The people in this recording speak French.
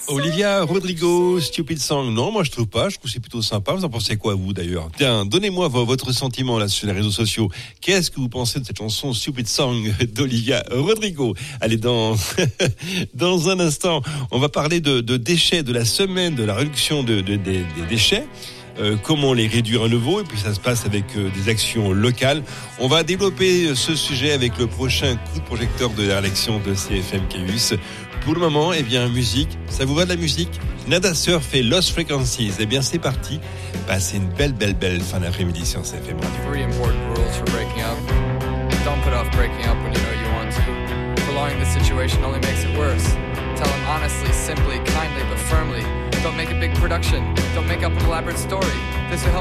Olivia Rodrigo, Stupid Song. Non, moi je trouve pas. Je trouve que c'est plutôt sympa. Vous en pensez quoi, vous d'ailleurs? Tiens, donnez-moi votre sentiment là sur les réseaux sociaux. Qu'est-ce que vous pensez de cette chanson Stupid Song d'Olivia Rodrigo? Allez, dans un instant, on va parler de déchets, de la semaine de la réduction des déchets. Comment les réduire à nouveau, et puis ça se passe avec des actions locales. On va développer ce sujet avec le prochain coup de projecteur de la rédaction de CFM Caius. Pour le moment, eh bien, musique, ça vous va de la musique? Nada Surf et Lost Frequencies. Eh bien, c'est parti. Passez une belle fin d'après-midi sur CFM Radio. 3 important rules for breaking up. Don't put off breaking up when you know you want to. Prolonging the situation only makes it worse. Tell them honestly, simply, kindly, but firmly. Don't make a big production. Don't make up an elaborate story. This will help